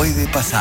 puede pasar.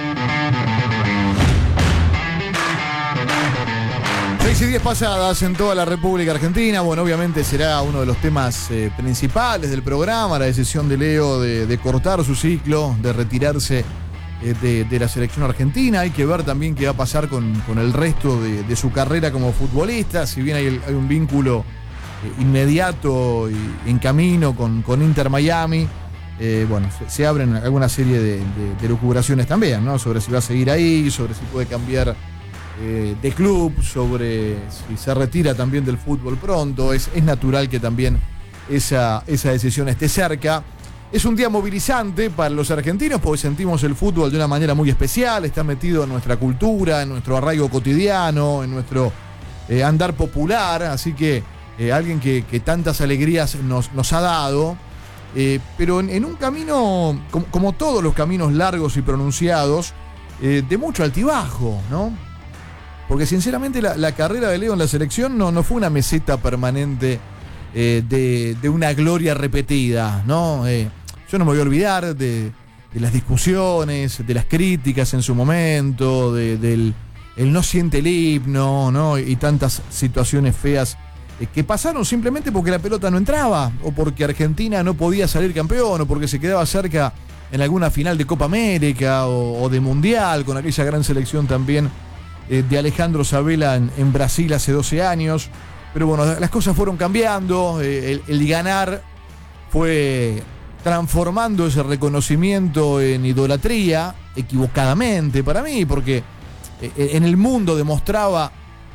6:10 pasadas en toda la República Argentina. Bueno, obviamente será uno de los temas principales del programa, la decisión de Leo de cortar su ciclo, de retirarse de la selección argentina. Hay que ver también qué va a pasar con el resto de su carrera como futbolista. Si bien hay un vínculo inmediato y en camino con Inter Miami, bueno, se abren alguna serie de lucubraciones también, ¿no? Sobre si va a seguir ahí, sobre si puede cambiar de club, sobre si se retira también del fútbol pronto. Es natural que también esa decisión esté cerca. Es un día movilizante para los argentinos porque sentimos el fútbol de una manera muy especial, está metido en nuestra cultura, en nuestro arraigo cotidiano, en nuestro andar popular, así que alguien que tantas alegrías nos ha dado, pero en un camino, como todos los caminos largos y pronunciados, de mucho altibajo, ¿no? Porque sinceramente la carrera de Leo en la selección no fue una meseta permanente de una gloria repetida, ¿no? Yo no me voy a olvidar de las discusiones, de las críticas en su momento, del no siente el himno, ¿no? Y tantas situaciones feas que pasaron simplemente porque la pelota no entraba, o porque Argentina no podía salir campeón, o porque se quedaba cerca en alguna final de Copa América o de Mundial, con aquella gran selección también de Alejandro Sabela en Brasil hace 12 años. Pero bueno, las cosas fueron cambiando, el ganar fue transformando ese reconocimiento en idolatría, equivocadamente para mí, porque en el mundo demostraba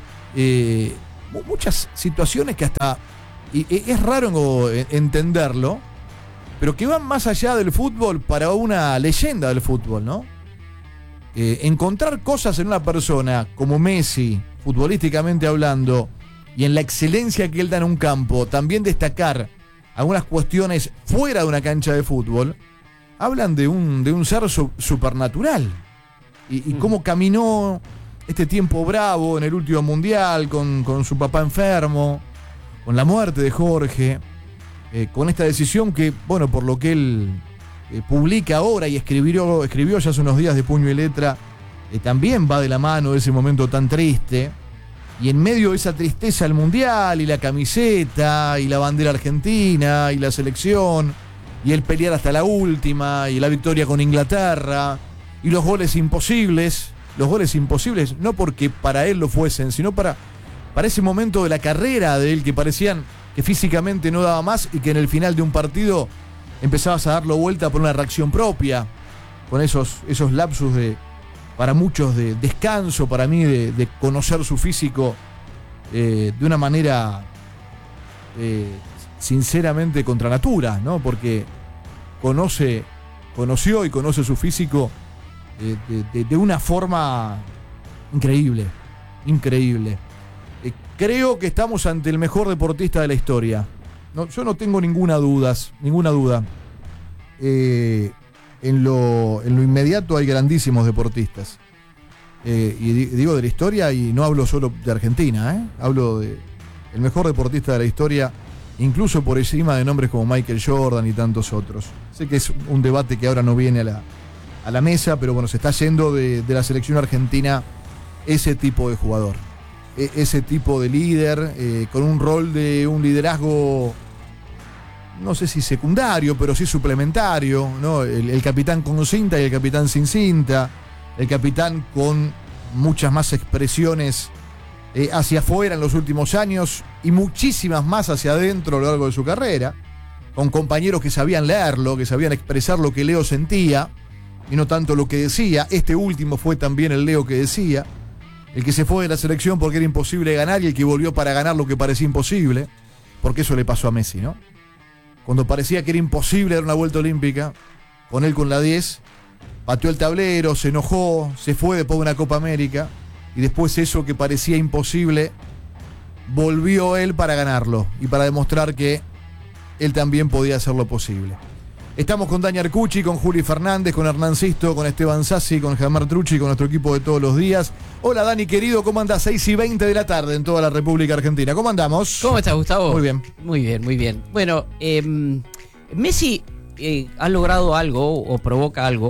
muchas situaciones que hasta, y es raro entenderlo, pero que van más allá del fútbol para una leyenda del fútbol, ¿no? Encontrar cosas en una persona como Messi, futbolísticamente hablando, y en la excelencia que él da en un campo, también destacar algunas cuestiones fuera de una cancha de fútbol, hablan de un ser supernatural. Y cómo caminó este tiempo bravo en el último mundial, con su papá enfermo, con la muerte de Jorge, con esta decisión que, bueno, por lo que él publica ahora y escribió ya hace unos días de puño y letra, también va de la mano de ese momento tan triste. Y en medio de esa tristeza el mundial y la camiseta y la bandera argentina y la selección y el pelear hasta la última y la victoria con Inglaterra y los goles imposibles no porque para él lo fuesen, sino para ese momento de la carrera de él que parecían que físicamente no daba más y que en el final de un partido empezabas a darlo vuelta por una reacción propia, con esos lapsus para muchos de descanso, para mí de conocer su físico de una manera sinceramente contra natura, ¿no? Porque conoció y conoce su físico de una forma increíble. Creo que estamos ante el mejor deportista de la historia. No, yo no tengo ninguna duda. En lo inmediato hay grandísimos deportistas. Y digo de la historia y no hablo solo de Argentina, hablo de el mejor deportista de la historia, incluso por encima de nombres como Michael Jordan y tantos otros. Sé que es un debate que ahora no viene a la mesa, pero bueno, se está yendo de la selección argentina ese tipo de jugador, ese tipo de líder, con un rol de un liderazgo, no sé si secundario, pero sí suplementario, ¿no? El capitán con cinta y el capitán sin cinta, el capitán con muchas más expresiones hacia afuera en los últimos años y muchísimas más hacia adentro a lo largo de su carrera, con compañeros que sabían leerlo, que sabían expresar lo que Leo sentía y no tanto lo que decía. Este último fue también el Leo que decía, el que se fue de la selección porque era imposible ganar y el que volvió para ganar lo que parecía imposible, porque eso le pasó a Messi, ¿no? Cuando parecía que era imposible dar una vuelta olímpica, con él con la 10, pateó el tablero, se enojó, se fue después de una Copa América, y después eso que parecía imposible, volvió él para ganarlo, y para demostrar que él también podía hacer lo posible. Estamos con Dani Arcucci, con Juli Fernández, con Hernán Sisto, con Esteban Sassi, con Germán Trucci, con nuestro equipo de todos los días. Hola Dani, querido, ¿cómo andás? 6:20 de la tarde en toda la República Argentina. ¿Cómo andamos? ¿Cómo estás, Gustavo? Muy bien. Muy bien, muy bien. Bueno, Messi ha logrado algo o provoca algo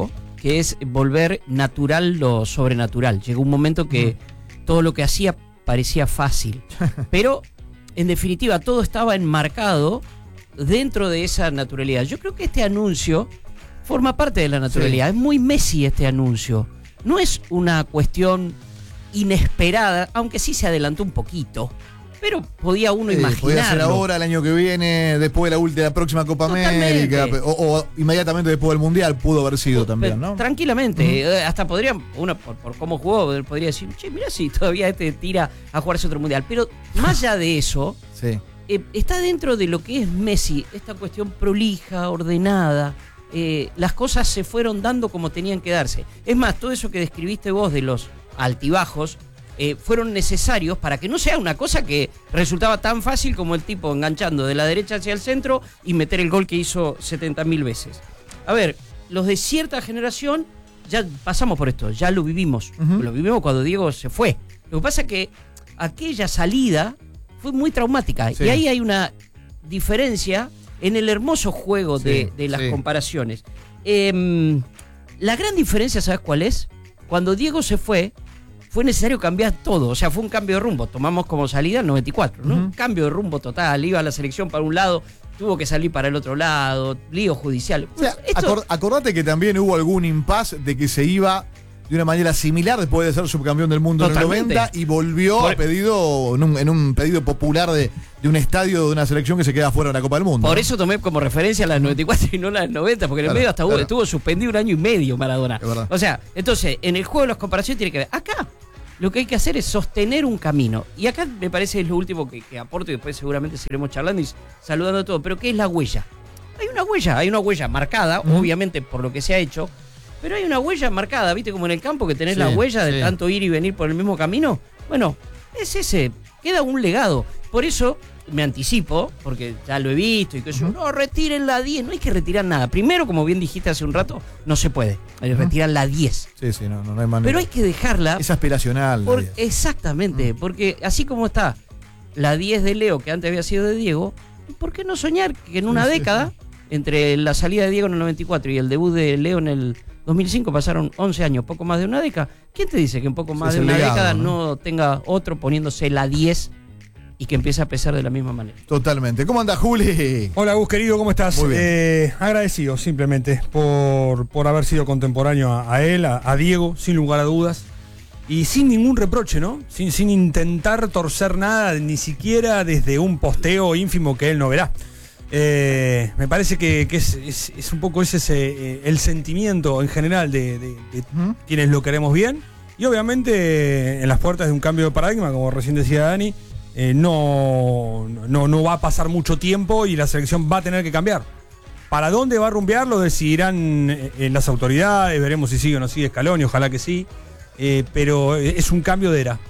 que es volver natural lo sobrenatural. Llegó un momento que todo lo que hacía parecía fácil, pero en definitiva todo estaba enmarcado dentro de esa naturalidad. Yo creo que este anuncio forma parte de la naturalidad. Es muy Messi este anuncio. No es una cuestión inesperada, aunque sí se adelantó un poquito. Pero podía uno imaginarlo. Podía ser ahora, el año que viene, después de la próxima Copa América, o inmediatamente después del Mundial, pudo haber sido también, ¿no? Tranquilamente. Hasta podría, uno por cómo jugó, podría decir, che, mirá si todavía tira a jugarse otro Mundial. Pero más allá de eso, está dentro de lo que es Messi, esta cuestión prolija, ordenada. Las cosas se fueron dando como tenían que darse. Es más, todo eso que describiste vos de los altibajos, fueron necesarios para que no sea una cosa que resultaba tan fácil como el tipo enganchando de la derecha hacia el centro y meter el gol que hizo 70.000 veces. A ver, los de cierta generación ya pasamos por esto, ya lo vivimos. Lo vivimos cuando Diego se fue. Lo que pasa es que aquella salida fue muy traumática y ahí hay una diferencia en el hermoso juego de las comparaciones. La gran diferencia, ¿sabes cuál es? Cuando Diego se fue necesario cambiar todo, o sea, fue un cambio de rumbo. Tomamos como salida el 94, ¿no? Cambio de rumbo total, iba la selección para un lado, tuvo que salir para el otro lado, lío judicial. O sea, acordate que también hubo algún impasse de que se iba de una manera similar después de ser subcampeón del mundo en el 90 y volvió a pedido en un pedido popular de un estadio de una selección que se queda fuera de la Copa del Mundo. Por eso tomé como referencia la del 94 y no la del 90, porque en el medio hasta estuvo suspendido 1 año y medio Maradona. O sea, entonces, en el juego de las comparaciones tiene que ver. Acá lo que hay que hacer es sostener un camino. Y acá me parece es lo último que aporto y después seguramente seguiremos charlando y saludando a todos. Pero ¿qué es la huella? Hay una huella marcada, obviamente por lo que se ha hecho, pero hay una huella marcada, ¿viste? Como en el campo que tenés la huella de tanto ir y venir por el mismo camino. Bueno, es ese, queda un legado. Por eso me anticipo, porque ya lo he visto y que yo, no, retiren la 10, no hay que retirar nada. Primero, como bien dijiste hace un rato, no se puede, hay que retirar la 10. Sí, no hay manera. Pero hay que dejarla. Es aspiracional. Exactamente, porque así como está la 10 de Leo, que antes había sido de Diego, ¿por qué no soñar que en una década, entre la salida de Diego en el 94 y el debut de Leo en el 2005 pasaron 11 años, poco más de una década? ¿Quién te dice que un poco más de una década no tenga otro poniéndose la 10 y que empiece a pesar de la misma manera? Totalmente. ¿Cómo anda, Juli? Hola, Gus, querido, ¿cómo estás? Muy bien. Agradecido simplemente por haber sido contemporáneo a él, a Diego, sin lugar a dudas. Y sin ningún reproche, ¿no? Sin intentar torcer nada, ni siquiera desde un posteo ínfimo que él no verá. Me parece que es un poco ese el sentimiento en general de quienes lo queremos bien. Y obviamente en las puertas de un cambio de paradigma, como recién decía Dani, no va a pasar mucho tiempo y la selección va a tener que cambiar. ¿Para dónde va a rumbear? Lo decidirán las autoridades, veremos si sigue o no sigue Scaloni, ojalá que sí. Pero es un cambio de era.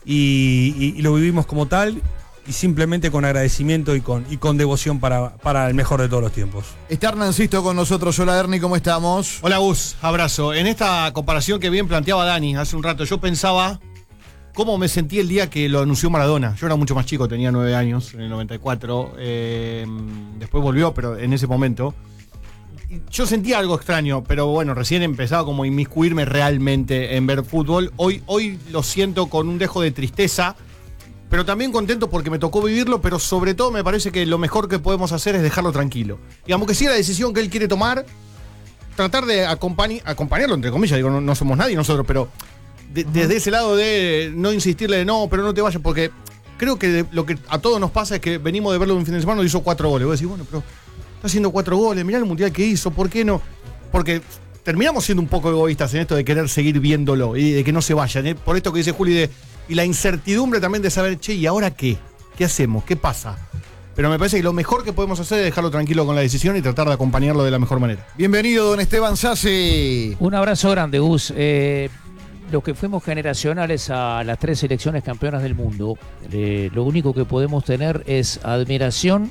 Y lo vivimos como tal. Y simplemente con agradecimiento y con devoción para el mejor de todos los tiempos. Está Hernancito con nosotros. Hola, Ernie, ¿cómo estamos? Hola, Gus, abrazo. En esta comparación que bien planteaba Dani hace un rato, yo pensaba cómo me sentí el día que lo anunció Maradona. Yo era mucho más chico, tenía 9 años, en el 94. Después volvió, pero en ese momento yo sentía algo extraño, pero bueno, recién empezaba como a inmiscuirme realmente en ver fútbol. Hoy lo siento con un dejo de tristeza, pero también contento porque me tocó vivirlo, pero sobre todo me parece que lo mejor que podemos hacer es dejarlo tranquilo. Digamos que si la decisión que él quiere tomar, tratar de acompañarlo, entre comillas, digo, no somos nadie nosotros, pero desde ese lado de no insistirle de no, pero no te vayas, porque creo que lo que a todos nos pasa es que venimos de verlo un fin de semana y hizo 4 goles. Vos decís, bueno, pero está haciendo 4 goles, mirá el mundial que hizo, ¿por qué no? Porque terminamos siendo un poco egoístas en esto de querer seguir viéndolo y de que no se vayan, por esto que dice Juli y la incertidumbre también de saber, che, ¿y ahora qué? ¿Qué hacemos? ¿Qué pasa? Pero me parece que lo mejor que podemos hacer es dejarlo tranquilo con la decisión y tratar de acompañarlo de la mejor manera. Bienvenido, don Esteban Sassi. Un abrazo grande, Gus. Los que fuimos generacionales a las 3 selecciones campeonas del mundo, lo único que podemos tener es admiración,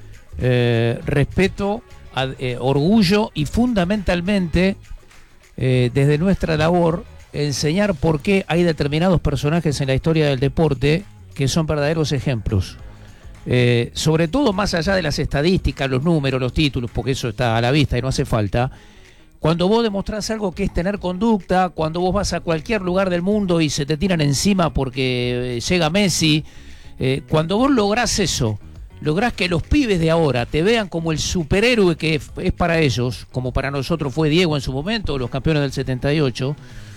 respeto, orgullo y fundamentalmente, desde nuestra labor, enseñar por qué hay determinados personajes en la historia del deporte que son verdaderos ejemplos. Sobre todo más allá de las estadísticas, los números, los títulos, porque eso está a la vista y no hace falta. Cuando vos demostrás algo que es tener conducta, cuando vos vas a cualquier lugar del mundo y se te tiran encima porque llega Messi, cuando vos lográs eso, lográs que los pibes de ahora te vean como el superhéroe que es para ellos, como para nosotros fue Diego en su momento, los campeones del 78,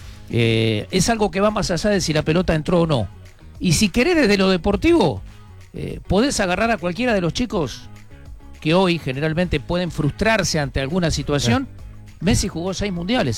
es algo que va más allá de si la pelota entró o no. Y si querés desde lo deportivo, podés agarrar a cualquiera de los chicos que hoy generalmente pueden frustrarse ante alguna situación. Messi jugó 6 mundiales,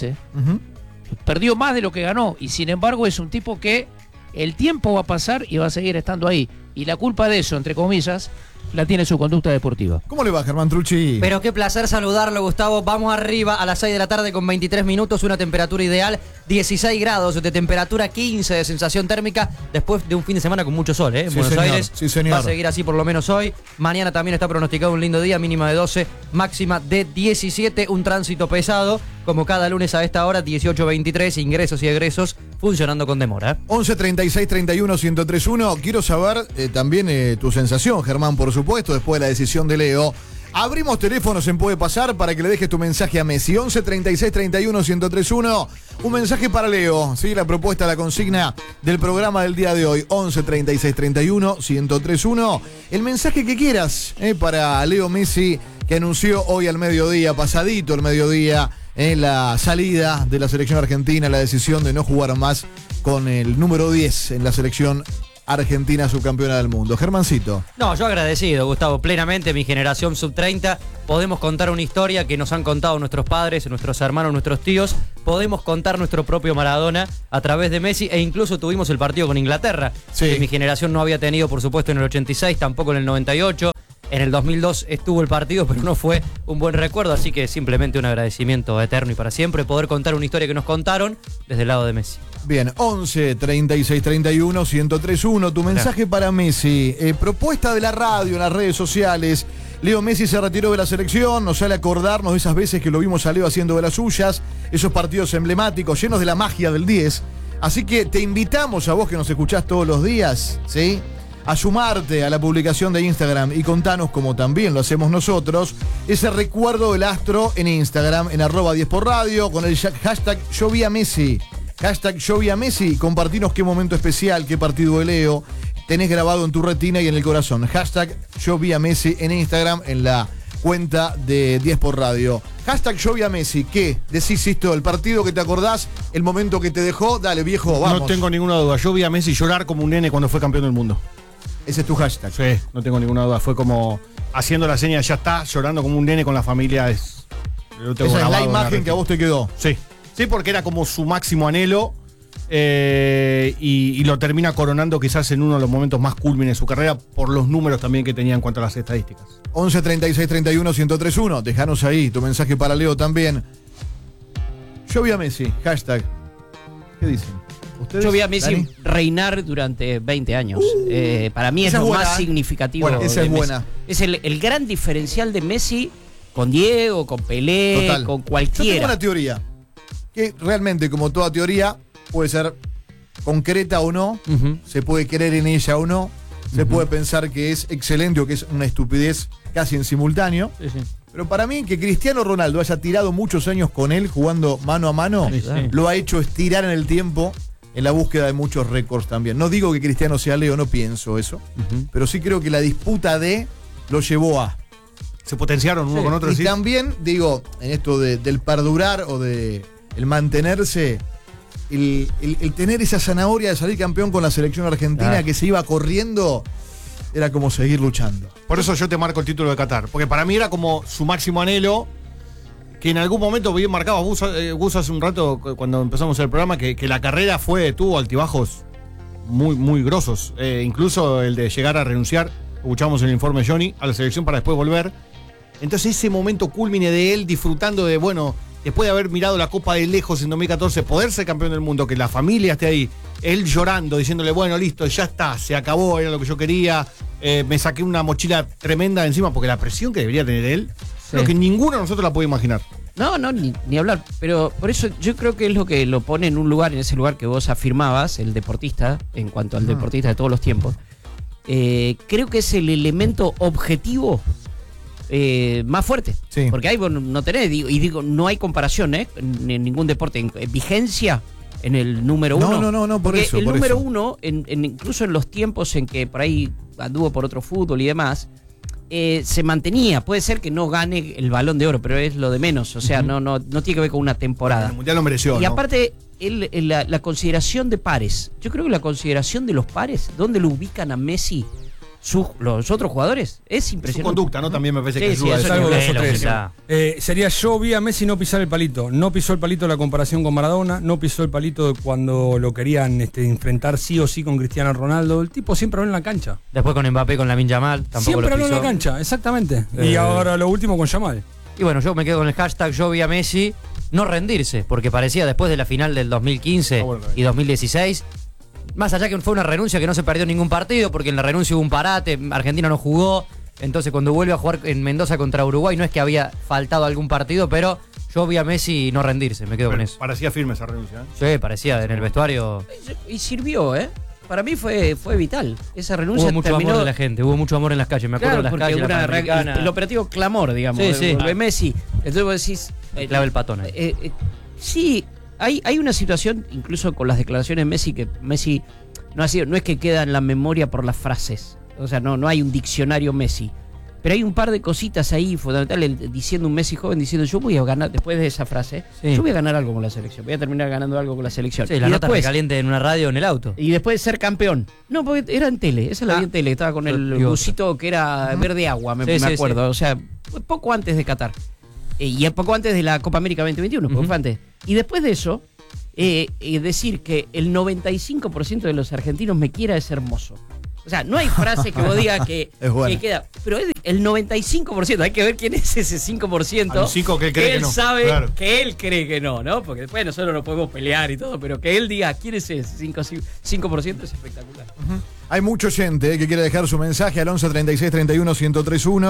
perdió más de lo que ganó, y sin embargo es un tipo que el tiempo va a pasar y va a seguir estando ahí. Y la culpa de eso, entre comillas, la tiene su conducta deportiva. ¿Cómo le va, Germán Trucci? Pero qué placer saludarlo, Gustavo. Vamos arriba a las 6 de la tarde con 23 minutos, una temperatura ideal, 16 grados de temperatura, 15 de sensación térmica, después de un fin de semana con mucho sol, en Buenos Aires. Sí, señor. Va a seguir así por lo menos hoy. Mañana también está pronosticado un lindo día, mínima de 12, máxima de 17, un tránsito pesado, como cada lunes a esta hora, 18:23, ingresos y egresos funcionando con demora. 11 36 31 1031. Quiero saber también tu sensación, Germán, por supuesto, después de la decisión de Leo. Abrimos teléfonos en Puede Pasar para que le dejes tu mensaje a Messi. 11 36 31 1031. Un mensaje para Leo. ¿Sí? La propuesta, la consigna del programa del día de hoy. 11 36 31 1031. El mensaje que quieras para Leo Messi, que anunció hoy al mediodía, pasadito el mediodía, en la salida de la selección argentina, la decisión de no jugar más con el número 10 en la selección argentina subcampeona del mundo. Germancito. No, yo agradecido, Gustavo, plenamente. Mi generación sub-30, podemos contar una historia que nos han contado nuestros padres, nuestros hermanos, nuestros tíos. Podemos contar nuestro propio Maradona a través de Messi, e incluso tuvimos el partido con Inglaterra, que mi generación no había tenido, por supuesto, en el 86, tampoco en el 98. En el 2002 estuvo el partido, pero no fue un buen recuerdo, así que simplemente un agradecimiento eterno y para siempre poder contar una historia que nos contaron desde el lado de Messi. Bien, 11 36 31 1031, tu mensaje para Messi. Propuesta de la radio en las redes sociales. Leo Messi se retiró de la selección, nos sale a acordarnos de esas veces que lo vimos a Leo haciendo de las suyas, esos partidos emblemáticos llenos de la magia del 10. Así que te invitamos a vos que nos escuchás todos los días, ¿sí?, a sumarte a la publicación de Instagram y contanos, como también lo hacemos nosotros, ese recuerdo del astro en Instagram, en @10porradio, con el hashtag Yo vi a Messi. Hashtag Yo vi a Messi, compartinos qué momento especial, qué partido de Leo tenés grabado en tu retina y en el corazón. Hashtag Yo vi a Messi en Instagram, en la cuenta de 10 por radio. Hashtag Yo vi a Messi. ¿Qué? Decís esto, el partido que te acordás, el momento que te dejó. Dale, viejo, vamos. No tengo ninguna duda. Yo vi a Messi llorar como un nene cuando fue campeón del mundo. Ese es tu hashtag. Sí, no tengo ninguna duda. Fue como haciendo la seña, ya está, llorando como un nene con la familia. Esa es la imagen que a vos te quedó. Sí. Sí, porque era como su máximo anhelo. Y lo termina coronando quizás en uno de los momentos más cúlmines de su carrera, por los números también que tenía en cuanto a las estadísticas. 11 36 31 1031. Dejanos ahí tu mensaje para Leo también. Yo vi a Messi. Hashtag. ¿Qué dicen? Yo vi a Messi reinar durante 20 años. Para mí es lo más significativo. Bueno, esa es buena. Es el gran diferencial de Messi con Diego, con Pelé, total, con cualquiera. Yo tengo una teoría que realmente, como toda teoría, puede ser concreta o no, se puede creer en ella o no, se puede pensar que es excelente o que es una estupidez casi en simultáneo. Sí. Pero para mí, que Cristiano Ronaldo haya tirado muchos años con él jugando mano a mano, lo ha hecho estirar en el tiempo, en la búsqueda de muchos récords también. No digo que Cristiano sea Leo, no pienso eso, pero sí creo que la disputa lo llevó a... Se potenciaron uno con otro. Y también, digo, en esto del perdurar o de el mantenerse, el tener esa zanahoria de salir campeón con la selección argentina que se iba corriendo, era como seguir luchando. Por eso yo te marco el título de Qatar, porque para mí era como su máximo anhelo, que en algún momento bien marcaba Gus hace un rato cuando empezamos el programa, que la carrera tuvo altibajos muy, muy grosos. Incluso el de llegar a renunciar, escuchamos el informe de Johnny, a la selección para después volver. Entonces ese momento cúlmine de él disfrutando de, bueno, después de haber mirado la Copa de lejos en 2014, poder ser campeón del mundo, que la familia esté ahí, él llorando, diciéndole, bueno, listo, ya está, se acabó, era lo que yo quería, me saqué una mochila tremenda de encima, porque la presión que debería tener él, creo que ninguno de nosotros la puede imaginar. No, ni hablar, pero por eso yo creo que es lo que lo pone en un lugar, en ese lugar que vos afirmabas, el deportista, en cuanto al deportista de todos los tiempos. Creo que es el elemento objetivo más fuerte. Sí. Porque ahí vos no tenés, digo, no hay comparación, en ningún deporte, en vigencia en el número uno. No, por porque eso. el por número eso. uno, incluso en los tiempos en que por ahí anduvo por otro fútbol y demás, se mantenía. Puede ser que no gane el Balón de Oro, pero es lo de menos. O sea, no tiene que ver con una temporada. El Mundial lo mereció, Y ¿no? aparte, la consideración de pares. Yo creo que la consideración de los pares, ¿dónde lo ubican a Messi los otros jugadores? Es Su impresionante. conducta, ¿no? También me parece que Sí, ayuda a eso eso. es algo de Sí, eso lo tres. que está. Sería yo vi a Messi no pisar el palito. No pisó el palito de la comparación con Maradona, no pisó el palito de cuando lo querían enfrentar sí o sí con Cristiano Ronaldo. El tipo siempre habló en la cancha. Después con Mbappé, con Lamine Yamal, tampoco Siempre lo habló en la pisó. cancha, exactamente. Y ahora lo último con Yamal. Y bueno, yo me quedo con el hashtag yo vi a Messi no rendirse, porque parecía después de la final del 2015 y 2016, más allá que fue una renuncia que no se perdió ningún partido, porque en la renuncia hubo un parate, Argentina no jugó, entonces cuando vuelve a jugar en Mendoza contra Uruguay no es que había faltado algún partido, pero yo vi a Messi no rendirse, me quedo con eso. Parecía firme esa renuncia, ¿eh? Sí, parecía en el vestuario. Y sirvió, ¿eh? Para mí fue vital. Esa renuncia Hubo mucho terminó. amor de la gente, hubo mucho amor en las calles, me acuerdo Claro, de las porque calles, la una Panamericana. el operativo clamor, digamos, Sí, sí. de Messi. Entonces vos decís. Clave el patón ahí. Sí, hay una situación, incluso con las declaraciones de Messi, que Messi no es que queda en la memoria por las frases. O sea, no hay un diccionario Messi. Pero hay un par de cositas ahí fundamentales, diciendo un Messi joven, diciendo yo voy a ganar, después de esa frase, Sí. yo voy a ganar algo con la selección, voy a terminar ganando algo con la selección. Sí, la Y nota después, recaliente en una radio en el auto. y después de ser campeón. No, porque era en tele, esa la vi en tele, estaba con el Digo, busito que era verde agua, me Sí, sí, acuerdo. sí. O sea, poco antes de Qatar. Y poco antes de la Copa América 2021, porque fue antes. Y después de eso, decir que el 95% de los argentinos me quiera es hermoso. O sea, no hay frase que vos digas que, Es buena. que queda. Pero es el 95%. Hay que ver quién es ese 5%. Hay un 5 que cree que él no. sabe Claro. que él cree que no, ¿no? Porque después nosotros no podemos pelear y todo, pero que él diga quién es ese 5% es espectacular. Hay mucho gente que quiere dejar su mensaje al 11 36 31 1031.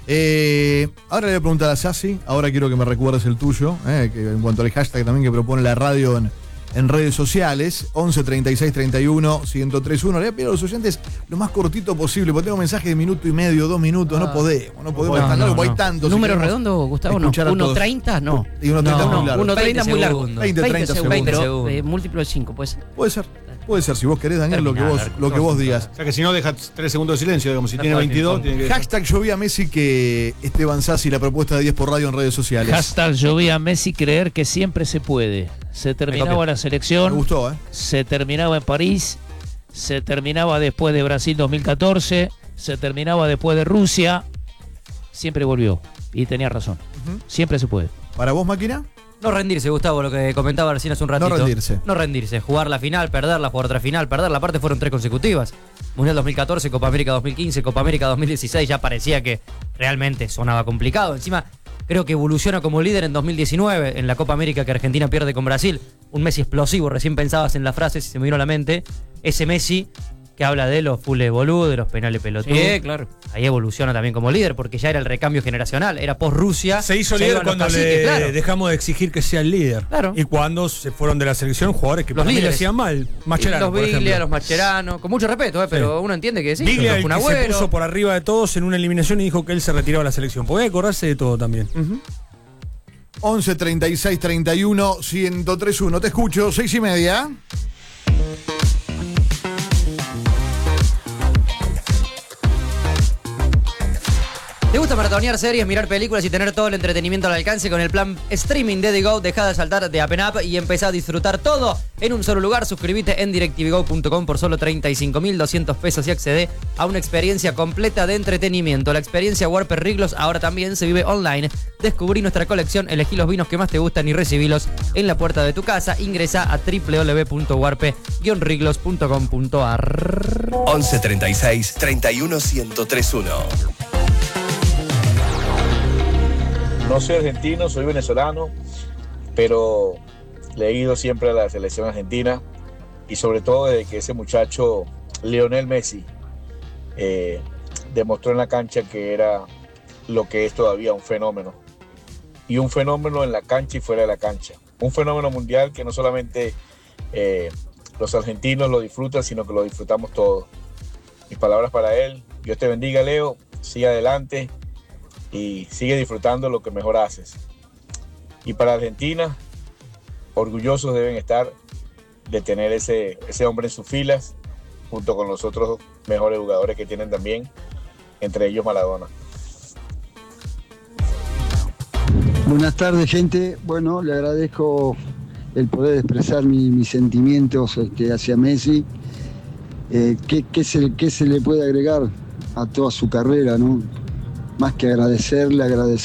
Ahora le voy a preguntar a Sassi. Ahora quiero que me recuerdes el tuyo, que en cuanto al hashtag también que propone la radio en redes sociales. 11 36 31 1031. Le voy a pedir a los oyentes lo más cortito posible, porque tengo mensajes de minuto y medio, 2 minutos. No podemos No, tan largo, no, porque no. hay tantos. ¿Número si queremos redondo, Gustavo? No. escuchar a todos. 1.30, no. Y 1.30 es muy largo. 1.30 es muy largo. 20, 30 segundos. Pero 20 múltiplo de 5, pues. Puede ser, si vos querés, Daniel, lo que vos digas. O sea que si no, deja 3 segundos de silencio, digamos, si tiene está, 22, tiene que... Hashtag yo vi a Messi que Esteban Sassi, la propuesta de 10 por radio en redes sociales. Hashtag yo vi a Messi creer que siempre se puede. Se terminaba la Me selección, gustó, se terminaba en París, se terminaba después de Brasil 2014, se terminaba después de Rusia, siempre volvió. Y tenía razón. Siempre se puede. ¿Para vos, máquina? No rendirse, Gustavo, lo que comentaba recién hace un ratito. No rendirse. Jugar la final, perderla, jugar otra final, perderla. Aparte fueron 3 consecutivas. Mundial 2014, Copa América 2015, Copa América 2016. Ya parecía que realmente sonaba complicado. Encima, creo que evoluciona como líder en 2019, en la Copa América que Argentina pierde con Brasil. Un Messi explosivo, recién pensabas en la frase, si se me vino a la mente. Ese Messi que habla de los fulles boludos, de los penales pelotudos. Sí, claro. Ahí evoluciona también como líder, porque ya era el recambio generacional, era post-Rusia. Se hizo ya líder iban los cuando caciques, le claro. dejamos de exigir que sea el líder. Claro. Y cuando se fueron de la selección jugadores que Los para mí le líderes. hacían mal. Mascherano, Los por Biglia, ejemplo. los Mascherano, con mucho respeto, pero uno entiende que sí. Biglia, el Kun que se Agüero. puso por arriba de todos en una eliminación y dijo que él se retiraba de la selección. Porque hay que acordarse de todo también. 11 36 31 1031. Te escucho, 6:30. ¿Te gusta maratonear series, mirar películas y tener todo el entretenimiento al alcance con el plan streaming de DiGo? Deja de saltar de App en App y empezá a disfrutar todo en un solo lugar. Suscríbete en DirecTVGo.com por solo 35.200 pesos y accede a una experiencia completa de entretenimiento. La experiencia Warper Riglos ahora también se vive online. Descubrí nuestra colección, elegí los vinos que más te gustan y recibilos en la puerta de tu casa. Ingresa a www.warpe-riglos.com.ar. 11 36 31 1031. No soy argentino, soy venezolano, pero le he ido siempre a la selección argentina y sobre todo desde que ese muchacho Lionel Messi demostró en la cancha que era lo que es todavía un fenómeno. Y un fenómeno en la cancha y fuera de la cancha. Un fenómeno mundial que no solamente los argentinos lo disfrutan, sino que lo disfrutamos todos. Mis palabras para él. Dios te bendiga, Leo. Sigue adelante. y sigue disfrutando lo que mejor haces. Y para Argentina, orgullosos deben estar de tener ese hombre en sus filas, junto con los otros mejores jugadores que tienen también, entre ellos Maradona. Buenas tardes, gente. Bueno, le agradezco el poder expresar mis sentimientos hacia Messi. ¿Qué se le puede agregar a toda su carrera, ¿no? Más que agradecerle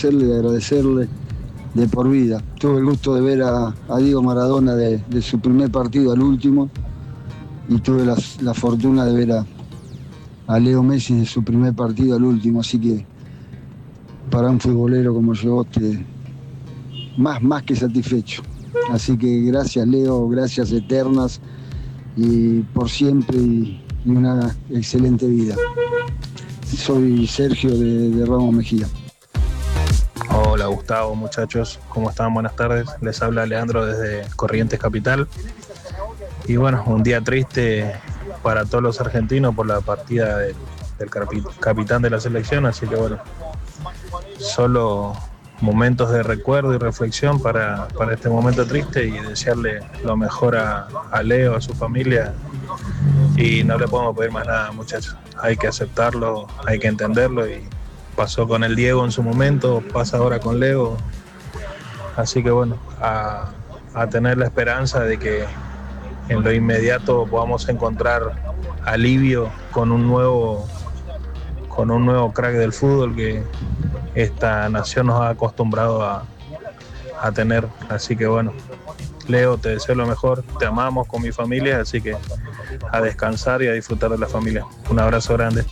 de por vida. Tuve el gusto de ver a Diego Maradona de su primer partido al último, y tuve la fortuna de ver a Leo Messi de su primer partido al último, así que para un futbolero como yo, más que satisfecho. Así que gracias, Leo, gracias eternas, y por siempre, y una excelente vida. Soy Sergio de Ramos Mejía. Hola Gustavo, muchachos, ¿cómo están? Buenas tardes. Les habla Leandro desde Corrientes Capital. Y bueno, un día triste para todos los argentinos por la partida del capitán de la selección, así que bueno, solo momentos de recuerdo y reflexión para este momento triste, y desearle lo mejor a Leo, a su familia, y no le podemos pedir más nada, muchachos. Hay que aceptarlo, hay que entenderlo, y pasó con el Diego en su momento, pasa ahora con Leo, así que bueno, a tener la esperanza de que en lo inmediato podamos encontrar alivio con un nuevo crack del fútbol que esta nación nos ha acostumbrado a tener. Así que bueno, Leo, te deseo lo mejor, te amamos con mi familia, así que a descansar y a disfrutar de la familia. Un abrazo grande.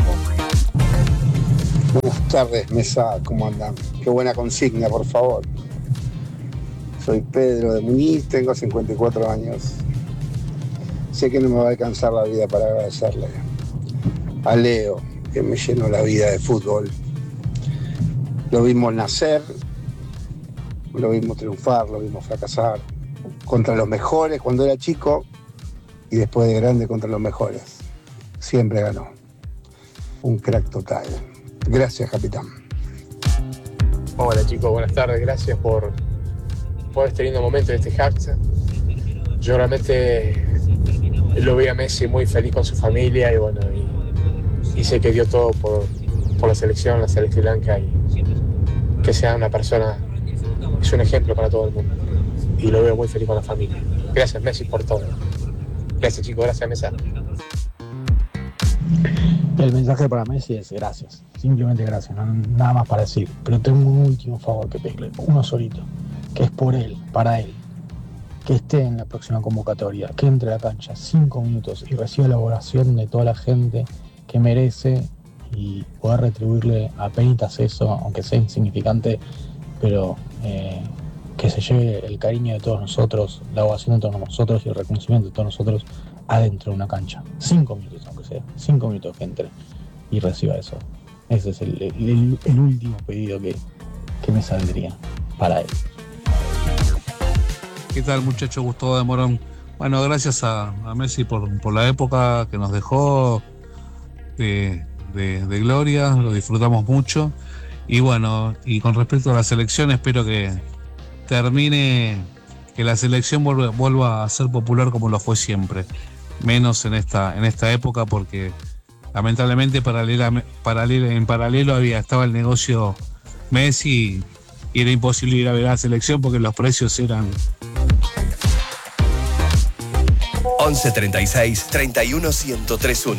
Buenas tardes, mesa, ¿cómo andan? Qué buena consigna, por favor. Soy Pedro de Muñiz, tengo 54 años. Sé que no me va a alcanzar la vida para agradecerle a Leo, que me llenó la vida de fútbol. Lo vimos nacer, lo vimos triunfar, lo vimos fracasar contra los mejores cuando era chico, y después de grande contra los mejores. Siempre ganó. Un crack total. Gracias, capitán. Hola chicos, buenas tardes. Gracias por este lindo momento de este hashtag. Yo realmente lo vi a Messi muy feliz con su familia, y bueno, y sé que dio todo por la selección, la Celeste Blanca, y que sea una persona, es un ejemplo para todo el mundo, y lo veo muy feliz con la familia. Gracias Messi por todo. Gracias chicos, gracias mesa. El mensaje para Messi es gracias, simplemente gracias, no, nada más para decir. Pero tengo un último favor que pedirle, uno solito, que es por él, para él, que esté en la próxima convocatoria, que entre a la cancha 5 minutos y reciba la oración de toda la gente que merece, y poder retribuirle apenas eso, aunque sea insignificante, pero que se lleve el cariño de todos nosotros, la ovación de todos nosotros y el reconocimiento de todos nosotros adentro de una cancha. 5 minutos, aunque sea, 5 minutos que entre y reciba eso. Ese es el último pedido que me saldría para él. ¿Qué tal, muchacho? Gustavo de Morón. Bueno, gracias a Messi por la época que nos dejó de gloria, lo disfrutamos mucho. Y bueno, y con respecto a la selección, espero que termine, que la selección vuelva a ser popular como lo fue siempre, menos en esta época, porque lamentablemente en paralelo estaba el negocio Messi, y era imposible ir a ver a la selección porque los precios eran... 11 36 31 1031.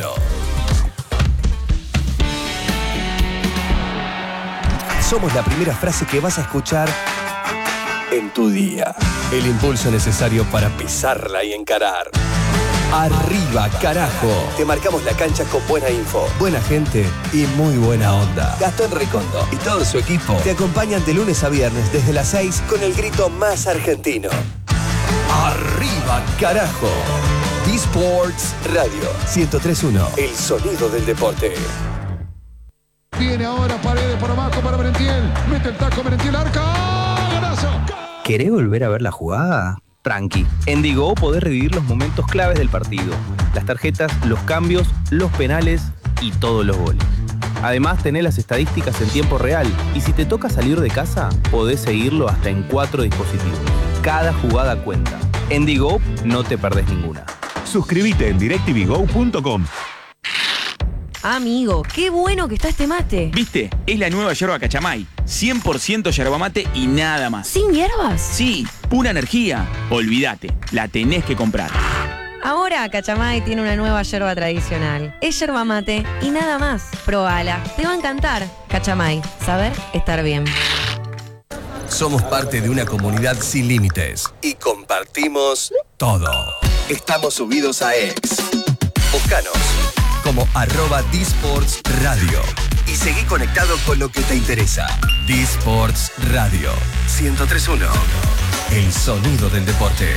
Somos la primera frase que vas a escuchar en tu día. El impulso necesario para pisarla y encarar. Arriba, carajo. Te marcamos la cancha con buena info, buena gente y muy buena onda. Gastón Recondo y todo su equipo te acompañan de lunes a viernes desde las 6 con el grito más argentino. Arriba, carajo. D-Sports Radio 103.1. El sonido del deporte. Viene ahora Paredes por abajo para Merentiel. Mete el taco Merentiel, arca. ¡Golazo! ¿Querés volver a ver la jugada? Tranqui. En Digo podés revivir los momentos claves del partido. Las tarjetas, los cambios, los penales y todos los goles. Además, tenés las estadísticas en tiempo real y si te toca salir de casa, podés seguirlo hasta en 4 dispositivos. Cada jugada cuenta. En Digo no te perdés ninguna. Suscríbete en directvgo.com. Amigo, qué bueno que está este mate. ¿Viste? Es la nueva yerba Cachamay. 100% yerba mate y nada más. ¿Sin hierbas? Sí, pura energía. Olvídate, la tenés que comprar. Ahora Cachamay tiene una nueva yerba tradicional. Es yerba mate y nada más. Probala, te va a encantar. Cachamay, saber estar bien. Somos parte de una comunidad sin límites y compartimos todo. Estamos subidos a X. Búscanos como @dsportsradio y seguí conectado con lo que te interesa. D-Sports Radio 103.1. El sonido del deporte.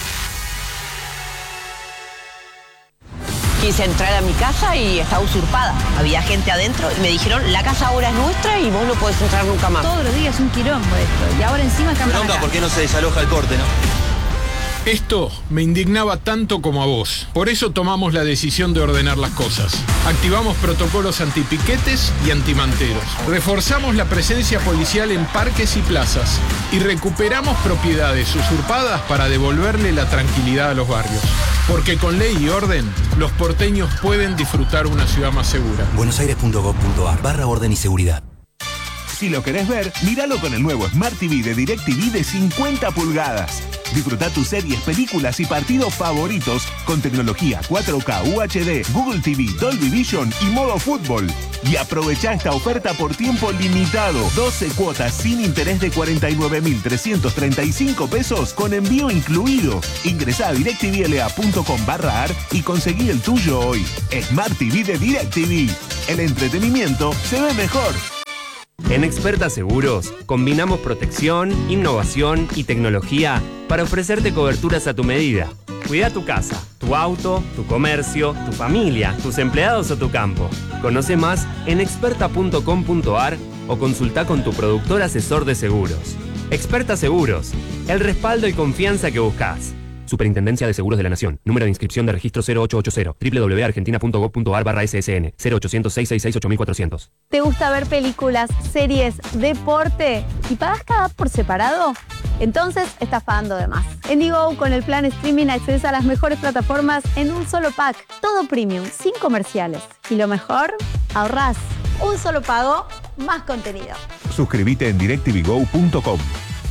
Quise entrar a mi casa y estaba usurpada. Había gente adentro y me dijeron, la casa ahora es nuestra y vos no podés entrar nunca más. Todos los días es un quilombo esto. Y ahora encima están para acá. ¿Por qué no se desaloja el corte, no? Esto me indignaba tanto como a vos. Por eso tomamos la decisión de ordenar las cosas. Activamos protocolos antipiquetes y antimanteros. Reforzamos la presencia policial en parques y plazas. Y recuperamos propiedades usurpadas para devolverle la tranquilidad a los barrios. Porque con ley y orden, los porteños pueden disfrutar una ciudad más segura. buenosaires.gov.ar/orden y seguridad. Si lo querés ver, míralo con el nuevo Smart TV de DirecTV de 50 pulgadas. Disfruta tus series, películas y partidos favoritos con tecnología 4K, UHD, Google TV, Dolby Vision y modo fútbol. Y aprovecha esta oferta por tiempo limitado. 12 cuotas sin interés de 49.335 pesos con envío incluido. Ingresá a directvla.com/ar y conseguí el tuyo hoy. Smart TV de DirecTV. El entretenimiento se ve mejor. En Experta Seguros, combinamos protección, innovación y tecnología para ofrecerte coberturas a tu medida. Cuida tu casa, tu auto, tu comercio, tu familia, tus empleados o tu campo. Conoce más en experta.com.ar o consulta con tu productor asesor de seguros. Experta Seguros, el respaldo y confianza que buscas. Superintendencia de Seguros de la Nación. Número de inscripción de registro 0880. www.argentina.gov.ar/SSN. 0800-666-8400. ¿Te gusta ver películas, series, deporte y pagas cada app por separado? Entonces estás pagando de más. En Digo, con el plan streaming accedes a las mejores plataformas en un solo pack. Todo premium, sin comerciales. Y lo mejor, ahorrás. Un solo pago, más contenido. Suscríbete en directvgo.com.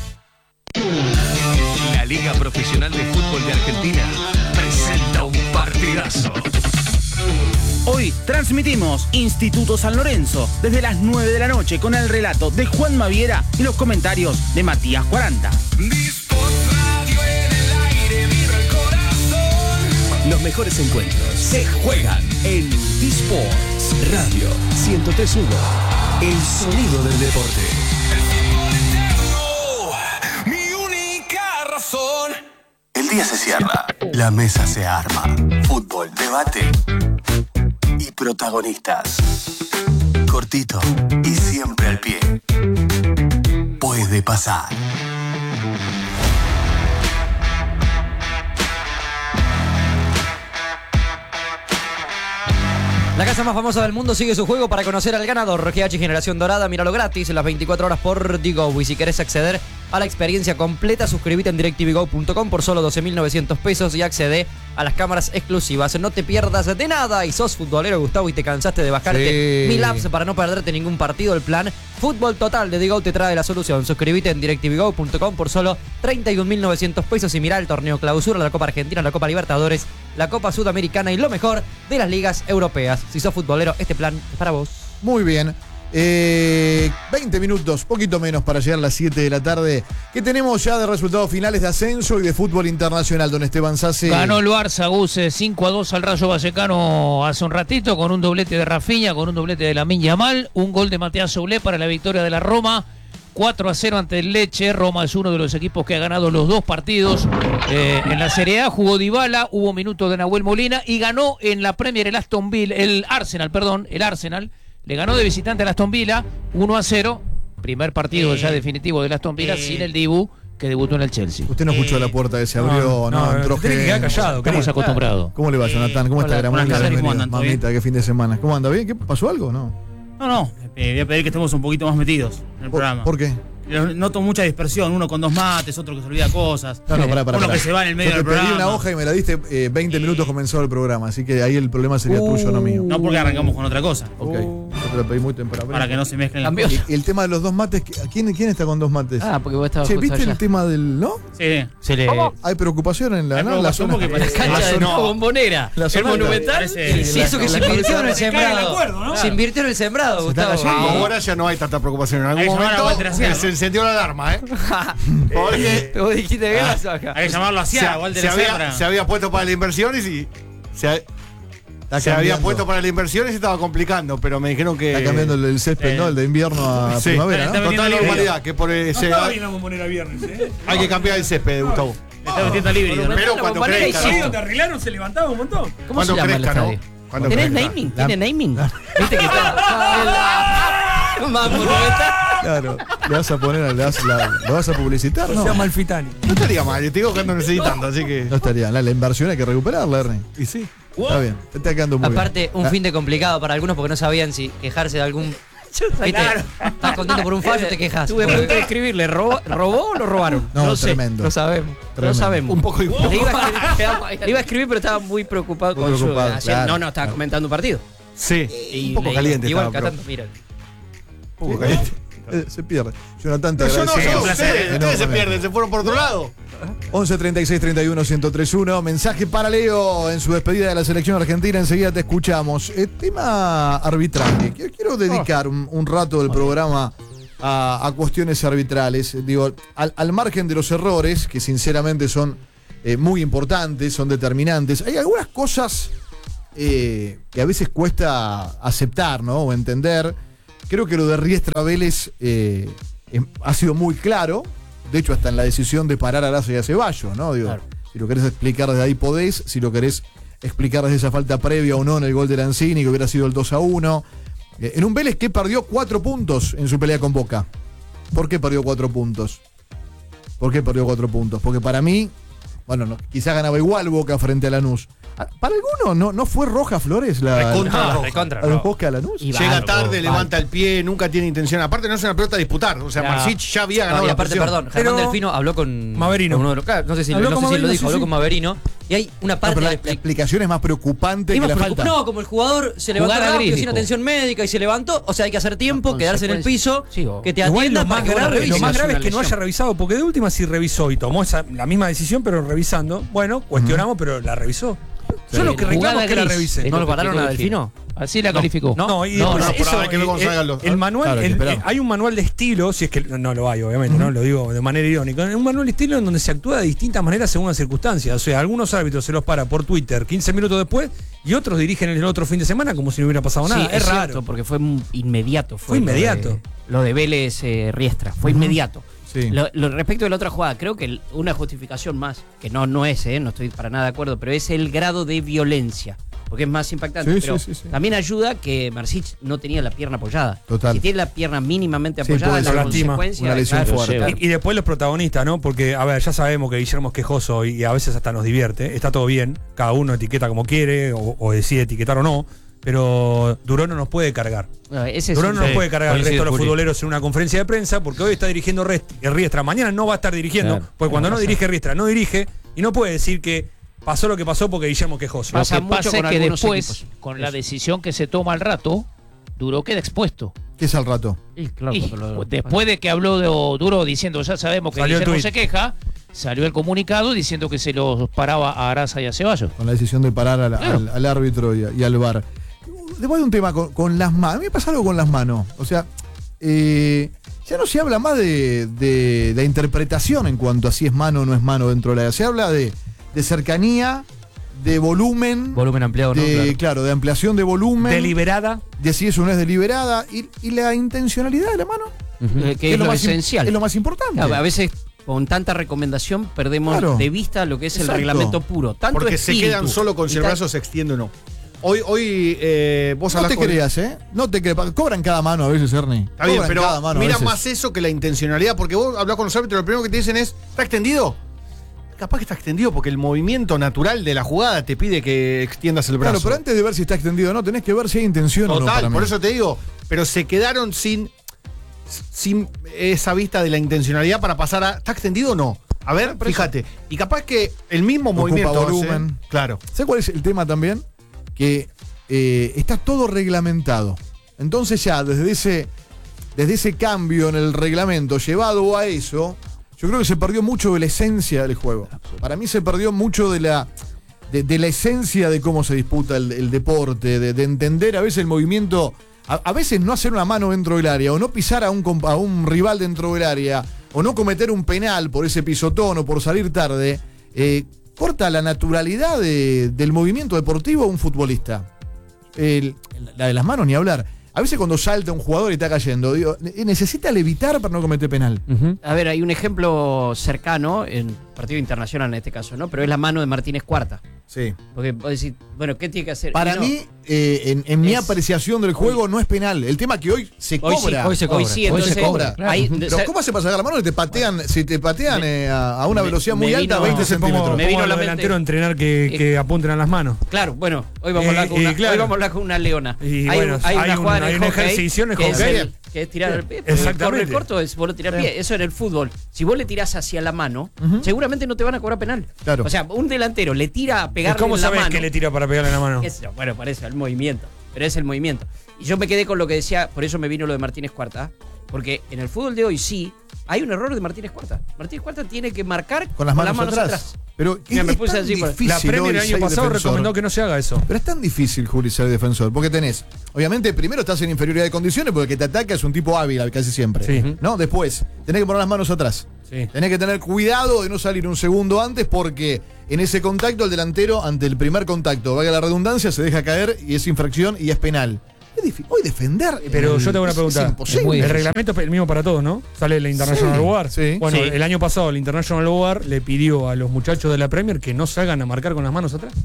La Liga Profesional de Fútbol de Argentina presenta un partidazo. Hoy transmitimos Instituto San Lorenzo desde las 9 de la noche con el relato de Juan Maviera y los comentarios de Matías 40. Los mejores encuentros se juegan en D-Sports Radio 103.1. El sonido del deporte. El día se cierra, la mesa se arma. Fútbol, debate y protagonistas. Cortito y siempre al pie. Puede pasar. La casa más famosa del mundo sigue su juego para conocer al ganador. GH Generación Dorada, míralo gratis en las 24 horas por Digo. Y si querés acceder a la experiencia completa, suscríbete en directvgo.com por solo 12.900 pesos y accede a las cámaras exclusivas. No te pierdas de nada. Y sos futbolero, Gustavo, y te cansaste de bajarte 1000 apps para no perderte ningún partido. El plan Fútbol Total de Digo te trae la solución. Suscríbete en directvgo.com por solo 31.900 pesos y mirá el torneo Clausura, la Copa Argentina, la Copa Libertadores, la Copa Sudamericana y lo mejor de las ligas europeas. Si sos futbolero, este plan es para vos. Muy bien. 20 minutos, poquito menos para llegar a las 7 de la tarde. ¿Qué tenemos ya de resultados finales de ascenso y de fútbol internacional, don Esteban Sassi? Ganó el Barça, Gus, 5-2 al Rayo Vallecano hace un ratito, con un doblete de Rafinha, con un doblete de Lamine Yamal, un gol de Matías Soulé para la victoria de la Roma. 4-0 ante el Lecce. Roma es uno de los equipos que ha ganado los dos partidos. En la Serie A jugó Dybala, hubo minutos de Nahuel Molina y ganó en la Premier el Arsenal. Le ganó de visitante al Aston Villa 1-0. Primer partido ya definitivo del Aston Villa sin el Dibu, que debutó en el Chelsea. Usted no escuchó la puerta que se abrió, entró tiene que quedar callado. Estamos acostumbrados. ¿Cómo le va, Jonathan? ¿Cómo está, Gramón? Mamita, qué fin de semana. ¿Cómo anda? ¿Bien? ¿Qué pasó algo? No. No, voy a pedir que estemos un poquito más metidos en el programa. ¿Por qué? Noto mucha dispersión, uno con 2 mates, otro que se olvida cosas. Pará. Uno que se va en el medio del Yo te pedí programa. una hoja y me la diste 20 minutos comenzó el programa, así que ahí el problema sería tuyo, no mío. No, porque arrancamos con otra cosa. Ok, yo te lo pedí muy temprano. Para que no se mezclen las cosas. Y el tema de los 2 mates, ¿quién está con 2 mates? Porque vos estabas Che, justo ¿viste allá. el tema del, no? Sí. Hay preocupación en la, Hay ¿no? La preocupación zona. porque parece- la Cancha de zona- nuevo Bombonera. La El zona- Monumental. Parece- Sí, eso que se invirtió en el Se cae el sembrado. acuerdo, ¿no? Se invirtió en el sembrado, Se está Gustavo. cayendo. Ahora ya no hay tanta preocupación. En Hay algún que llamar a momento Walter Aciaga. se encendió la alarma, ¿eh? Porque Vos dijiste que la saca. Hay que llamarlo hacia Walter Aciaga. se había puesto para las inversiones y se había puesto para las inversiones y estaba complicando, pero me dijeron que. Está cambiando el césped, ¿no? El de invierno a Sí, primavera, ¿no? Está vendiendo total libre. normalidad, que por ese. No bien la Bombonera viernes, Hay que cambiar el césped, Gustavo. Está metiendo al híbrido, ¿no? Pero cuando Bombonera crezca, y Ahí ¿no? donde arreglaron se levantaba un montón. ¿Cómo Cuando se llama el crezca, ¿no? estadio? Cuando ¿Tenés crezca. naming? ¿Tiene naming? ¿Viste que está? Más Monumental. Claro, le vas a poner, ¿lo vas a publicitar? No, Se llama Alfitani. No estaría mal, te digo que ando necesitando, así que. no estaría. La inversión hay que recuperarla, Ernie. Y sí. Está bien, te está quedando muy Aparte, bien. un fin de complicado para algunos porque no sabían si quejarse de algún. ¿Viste? Estás contento por un fallo, te quejas. Tuve a punto de escribirle, ¿robó o lo robaron? No, sé, tremendo. no sabemos. Tremendo. No sabemos. Un poco igual. Le iba a escribir, pero estaba muy preocupado Muy con preocupado, su. claro. No, estaba comentando un partido. Sí. Y Un poco le- caliente Igual estaba, cantando, mira. Un poco caliente. Se pierde. Jonathan, te Pero yo no, agradezco. son ustedes se Enormemente. pierden, se fueron por otro lado. 11 36 31 1031. Mensaje para Leo en su despedida de la selección argentina. Enseguida te escuchamos. Tema arbitraje. Quiero dedicar un rato del programa a cuestiones arbitrales. Digo, al margen de los errores, que sinceramente son muy importantes, son determinantes, hay algunas cosas que a veces cuesta aceptar, ¿no? O entender. Creo que lo de Riestra Vélez ha sido muy claro. De hecho, hasta en la decisión de parar a Arasa y a Ceballos, ¿no? Digo, Claro. si lo querés explicar desde ahí podés, si lo querés explicar desde esa falta previa o no en el gol de Lanzini, que hubiera sido el 2-1. En un Vélez que perdió 4 puntos en su pelea con Boca. ¿Por qué perdió 4 puntos? ¿Por qué perdió 4 puntos? Porque para mí, bueno, quizá ganaba igual Boca frente a Lanús. Para algunos, ¿no fue roja Flores la Recontra de Boca a Lanús? Llega tarde, levanta el pie, nunca tiene intención. Aparte, no es una pelota a disputar. O sea, Claro. Marcich ya había ganado No, y la aparte, presión. perdón, Germán Delfino habló con Maverino. con uno de los, claro, no sé si Habló con lo Maverino, dijo, sí, habló sí. con Maverino. Y hay una No, parte pero la de explicación es más preocupante Es que más la preocup- falta. No, como el jugador se levantó Jugar a rápido gris, sin dijo. atención médica y se levantó, o sea, hay que hacer tiempo, quedarse en el piso, que te Igual atiendan lo más para que vos la grave, revises. es que no haya revisado, porque de última sí revisó y tomó la misma decisión, pero revisando. Bueno, cuestionamos, pero la revisó. Yo lo que reclamo es que la revise. ¿No lo pararon a Delfino? Así la calificó. No, el manual, Claro, hay que esperar. hay un manual de estilo, si es que no lo hay, obviamente, no lo digo de manera irónica. Un manual de estilo en donde se actúa de distintas maneras según las circunstancias. O sea, algunos árbitros se los para por Twitter 15 minutos después y otros dirigen el otro fin de semana como si no hubiera pasado nada. Sí, es raro. cierto, porque fue inmediato. Fue inmediato. Lo de Vélez Riestra, fue inmediato. Sí. Respecto de la otra jugada, creo que una justificación más, que no es, no estoy para nada de acuerdo, pero es el grado de violencia. Porque es más impactante. Sí, pero sí, sí. también ayuda que Marcich no tenía la pierna apoyada. Total. Si tiene la pierna mínimamente Sí, apoyada, puede la ser consecuencia una lesión claro, fuerte. claro. Y después los protagonistas, ¿no? Porque, a ver, ya sabemos que Guillermo es quejoso y a veces hasta nos divierte. Está todo bien, cada uno etiqueta como quiere o decide etiquetar o no. Pero Durón no nos puede cargar. Ese es Durón un- no nos Sí, puede cargar al resto de coincido, los Juli. futboleros en una conferencia de prensa porque hoy está dirigiendo Riestra. Mañana no va a estar dirigiendo. Claro. Porque cuando no dirige Riestra, no dirige. Y no puede decir que pasó lo que pasó porque Guillermo es quejoso. Lo Pasa que mucho pasa con es que algunos después, equipos. con la decisión que se toma al rato, Duro queda expuesto. ¿Qué es al rato? Y claro, Y pero- después de que habló de Duro diciendo, ya sabemos que Salió el Guillermo tuit. se queja, salió el comunicado diciendo que se los paraba a Arasa y a Ceballos. Con la decisión de parar Claro. al árbitro y al VAR. Después de un tema con las manos. A mí me pasa algo con las manos. O sea, ya no se habla más de la interpretación en cuanto a si es mano o no es mano dentro de la. Se habla de cercanía, de volumen. Volumen ampliado, ¿no? Claro, de ampliación de volumen. Deliberada. De si eso no es deliberada. Y la intencionalidad de la mano. que es lo más esencial. Es lo más importante. A veces con tanta recomendación perdemos Claro. de vista lo que es Exacto. el reglamento puro. Tanto Porque se espíritu quedan solo con si y el ta- brazo se extiende o no. Hoy vos No hablás te con- creas, ¿eh? No te creas. Cobran cada mano a veces, Ernie. Está bien, Cobran pero cada mano a mira veces. más eso que la intencionalidad, porque vos hablas con los árbitros, lo primero que te dicen es, ¿está extendido? Capaz que está extendido porque el movimiento natural de la jugada te pide que extiendas el brazo. Claro, pero antes de ver si está extendido o no, tenés que ver si hay intención o no. Total, Para mí. por eso te digo, pero se quedaron sin esa vista de la intencionalidad para pasar a. ¿Está extendido o no? A ver, fíjate. Y capaz que el mismo movimiento. Ocupa volumen. Claro. ¿Sabes cuál es el tema también? Que está todo reglamentado. Entonces ya, desde ese cambio en el reglamento llevado a eso, yo creo que se perdió mucho de la esencia del juego. Para mí se perdió mucho de la esencia de cómo se disputa el deporte, de entender a veces el movimiento, a veces no hacer una mano dentro del área, o no pisar a un rival dentro del área, o no cometer un penal por ese pisotón o por salir tarde, corta la naturalidad del movimiento deportivo de un futbolista. La de las manos, ni hablar. A veces cuando salta un jugador y está cayendo, digo, necesita levitar para no cometer penal. A ver, hay un ejemplo cercano, en partido internacional en este caso, ¿no? Pero es la mano de Martínez Cuarta. Sí. Porque vos decís, bueno, ¿qué tiene que hacer? Para mí, en mi apreciación del juego, no es penal. El tema es que hoy se cobra. Hoy se cobra. Claro. Pero ¿cómo se pasa a la mano? Si te patean a una velocidad muy alta, 20 centímetros. Me vino a los delanteros a entrenar que apunten a las manos. Claro, bueno, hoy vamos a hablar con una leona. Y hay bueno, una jugada en el ejercicio que es tirar al pie. Exactamente. El corto es vos lo tirás al pie. Eso en el fútbol. Si vos le tirás hacia la mano, seguramente no te van a cobrar penal. Claro. O sea, un delantero le tira a pegarle ¿Cómo en la mano. sabés que le tira para pegarle en la mano? Bueno, para eso, el movimiento. Pero es el movimiento. Y yo me quedé con lo que decía, por eso me vino lo de Martínez Cuarta. Porque en el fútbol de hoy sí hay un error de Martínez Cuarta. Martínez Cuarta tiene que marcar con las manos atrás. Pero me puse así difícil. La Premier el año pasado recomendó que no se haga eso. Pero es tan difícil, Juli, ser defensor. Porque tenés, obviamente, primero estás en inferioridad de condiciones porque el que te ataca es un tipo hábil casi siempre. Sí. ¿No? Después, tenés que poner las manos atrás. Sí. Tenés que tener cuidado de no salir un segundo antes porque en ese contacto el delantero, ante el primer contacto, valga la redundancia, se deja caer y es infracción y es penal. Es difícil. Hoy defender. Pero yo te hago una pregunta. Es imposible. El reglamento es el mismo para todos, ¿no? Sale la International Board. Sí. Bueno, el año pasado la International Board le pidió a los muchachos de la Premier que no salgan a marcar con las manos atrás.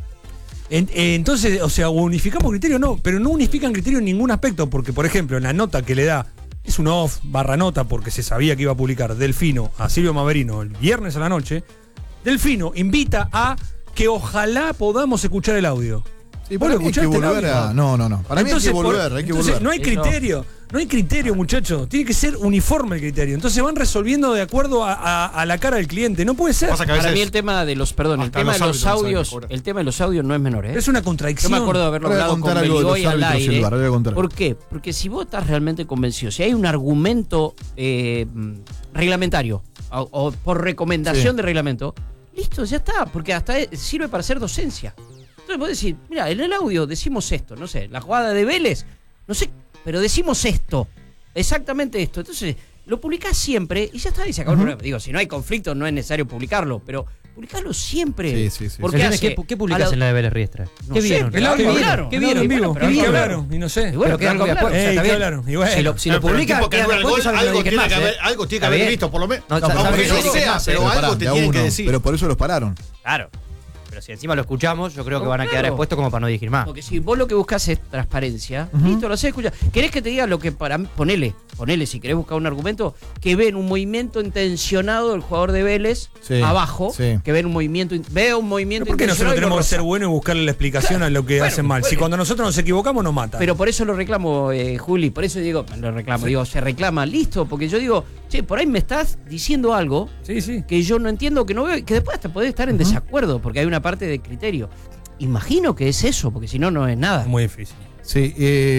Entonces, o sea, unificamos criterios, no, pero no unifican criterios en ningún aspecto, porque, por ejemplo, en la nota que le da, es una off barra nota, porque se sabía que iba a publicar Delfino a Silvio Maverino el viernes a la noche. Delfino invita a que ojalá podamos escuchar el audio. Y para mí hay que volver a. No. Para mí hay que volver, No hay criterio. No hay criterio, muchachos. Tiene que ser uniforme el criterio. Entonces van resolviendo de acuerdo a la cara del cliente. No puede ser. Para mí el tema de los, el tema de los audios no es menor, ¿eh? Es una contradicción. Yo me acuerdo de haberlo hablado con Beligoy al aire. ¿Por qué? Porque si vos estás realmente convencido, si hay un argumento reglamentario o por recomendación de reglamento, listo, ya está. Porque hasta sirve para hacer docencia. Entonces vos decís, mira, en el audio decimos esto, no sé, la jugada de Vélez, no sé, pero decimos esto, exactamente esto. Entonces lo publicás siempre y ya está, y se acabó el problema. Digo, si no hay conflicto no es necesario publicarlo, pero publicarlo siempre. Sí. Porque ¿Qué publicas en la de Vélez Riestra? No ¿Qué sé, vieron? ¿Qué vieron? ¿Qué vieron en vivo? ¿Qué hablaron? Y no sé. Y bueno, quedan con después. ¿Qué hablaron? Si lo publican, algo tiene que haber visto, por lo menos. Aunque no sea, pero algo te tienen que decir. Pero por eso los pararon. Claro. Pero si encima lo escuchamos, yo creo que van a quedar expuestos como para no dirigir más. Porque si vos lo que buscas es transparencia, listo, lo hacés escuchar. ¿Querés que te diga lo que para mí? Ponele, si querés buscar un argumento, que ven un movimiento intencionado del jugador de Vélez abajo, que ven un movimiento, veo un movimiento intencionado. ¿Por qué nosotros tenemos que ser buenos y buscarle la explicación a lo que hacen mal? Si cuando nosotros nos equivocamos nos matan. Pero por eso lo reclamo, Juli, por eso digo, se reclama, listo, porque yo digo, che, por ahí me estás diciendo algo que yo no entiendo, que no veo, que después hasta podés estar en desacuerdo, porque hay una parte de criterio. Imagino que es eso, porque si no, no es nada. Muy difícil. Sí,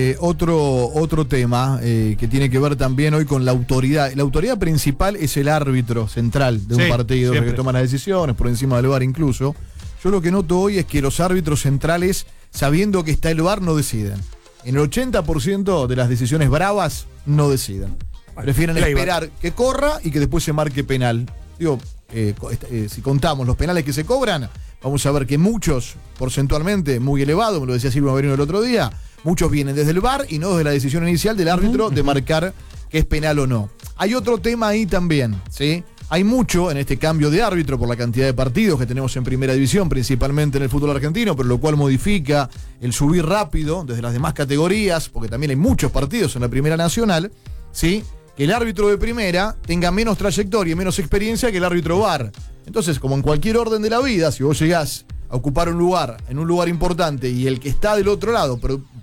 otro tema que tiene que ver también hoy con la autoridad. La autoridad principal es el árbitro central de un partido, que toma las decisiones, por encima del VAR incluso. Yo lo que noto hoy es que los árbitros centrales, sabiendo que está el VAR, no deciden. En el 80% de las decisiones bravas, no deciden. Prefieren esperar que corra y que después se marque penal. Digo, si contamos los penales que se cobran, vamos a ver que muchos, porcentualmente muy elevado, me lo decía Silvio Maverino el otro día, muchos vienen desde el VAR y no desde la decisión inicial del árbitro de marcar que es penal o no. Hay otro tema ahí también, ¿sí? Hay mucho en este cambio de árbitro por la cantidad de partidos que tenemos en primera división, principalmente en el fútbol argentino, pero lo cual modifica el subir rápido desde las demás categorías, porque también hay muchos partidos en la primera nacional, ¿sí? Que el árbitro de primera tenga menos trayectoria y menos experiencia que el árbitro VAR. Entonces, como en cualquier orden de la vida, si vos llegás a ocupar un lugar, en un lugar importante, y el que está del otro lado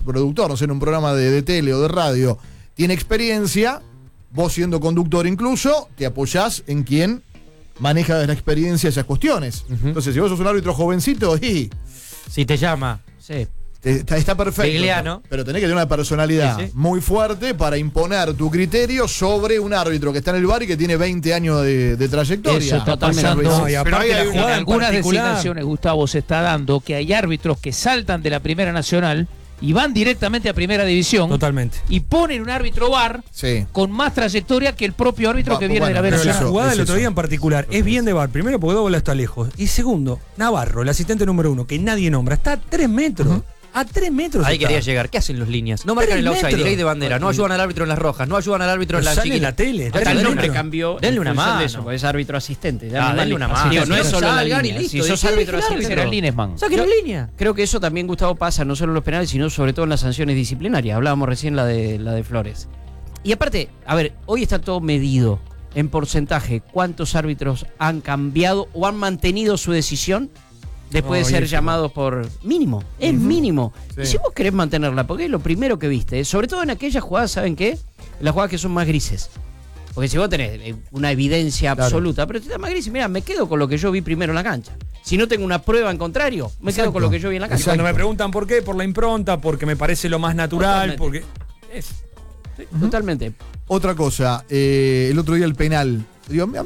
productor, no sé, en un programa de tele o de radio, tiene experiencia, vos siendo conductor incluso, te apoyás en quien maneja de la experiencia esas cuestiones. Entonces, si vos sos un árbitro jovencito, y si te llama, sí. Está perfecto. Vigliano. Pero tenés que tener una personalidad Sí, sí. muy fuerte para imponer tu criterio sobre un árbitro que está en el bar y que tiene 20 años de trayectoria. Eso está pasando. No, y aparte Pero la jugada en en algunas particular. designaciones, Gustavo, se está dando que hay árbitros que saltan de la Primera Nacional y van directamente a Primera División. Totalmente. Y ponen un árbitro VAR Sí. con más trayectoria que el propio árbitro que viene de la B Pero la Nacional. jugada del otro día en particular es bien de VAR. Primero, porque Douglas está lejos. Y segundo, Navarro, el asistente número 1, que nadie nombra, está a 3 metros. A 3 metros. Ahí está. quería llegar. ¿Qué hacen los líneas? No marcan el 3 offside, metros. delay de bandera. No ayudan al árbitro en las rojas. No ayudan al árbitro en Pero las sale en chiquitas. la tele. Hasta Denle el una nombre mano. cambió. Denle una en función mano. de eso, porque es árbitro asistente. Ya Denle no una más- mano. Digo, no es solo la Salgan y línea. listo. Si sos ¿De qué árbitro deje el asistente. árbitro? Linesman. Saquen la línea. Creo que eso también, Gustavo, pasa no solo en los penales, sino sobre todo en las sanciones disciplinarias. Hablábamos recién la de Flores. Y aparte, a ver, hoy está todo medido en porcentaje. ¿Cuántos árbitros han cambiado o han mantenido su decisión después de ser Buenísimo. llamados por mínimo? Es mínimo. Sí. Y si vos querés mantenerla, porque es lo primero que viste, sobre todo en aquellas jugadas, ¿saben qué? Las jugadas que son más grises. Porque si vos tenés una evidencia absoluta, pero si está más gris, mira, me quedo con lo que yo vi primero en la cancha. Si no tengo una prueba en contrario, me quedo con lo que yo vi en la Y cancha. cuando me preguntan por qué, por la impronta, porque me parece lo más natural, Totalmente. porque. Totalmente. Otra cosa, el otro día el penal. Digo, a mí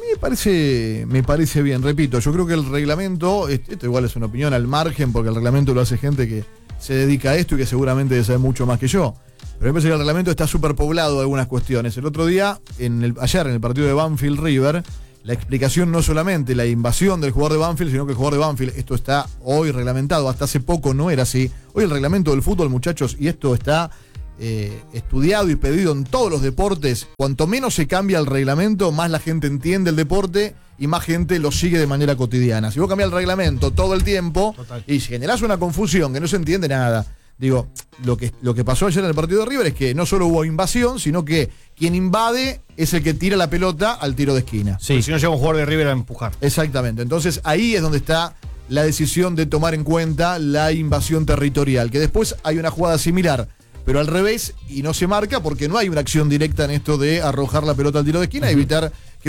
me parece bien, repito, yo creo que el reglamento, esto igual es una opinión al margen, porque el reglamento lo hace gente que se dedica a esto y que seguramente sabe mucho más que yo. Pero me parece que el reglamento está superpoblado de algunas cuestiones. El otro día, ayer en el partido de Banfield River, la explicación no solamente la invasión del jugador de Banfield, sino que el jugador de Banfield, esto está hoy reglamentado, hasta hace poco no era así. Hoy el reglamento del fútbol, muchachos, y esto está estudiado y pedido en todos los deportes, cuanto menos se cambia el reglamento, más la gente entiende el deporte y más gente lo sigue de manera cotidiana. Si vos cambias el reglamento todo el tiempo y generás una confusión que no se entiende nada. Digo, lo que pasó ayer en el partido de River es que no solo hubo invasión, sino que quien invade es el que tira la pelota al tiro de esquina. Sí. Si no llega un jugador de River a empujar. Exactamente. Entonces ahí es donde está la decisión de tomar en cuenta la invasión territorial, que después hay una jugada similar, pero al revés, y no se marca porque no hay una acción directa en esto de arrojar la pelota al tiro de esquina y evitar